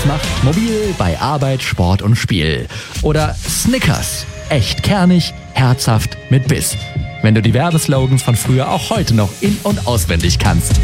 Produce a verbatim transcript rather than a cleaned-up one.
Spaß macht? Mobil bei Arbeit, Sport und Spiel. Oder Snickers. Echt kernig, herzhaft mit Biss. Wenn du die Werbeslogans von früher auch heute noch in- und auswendig kannst.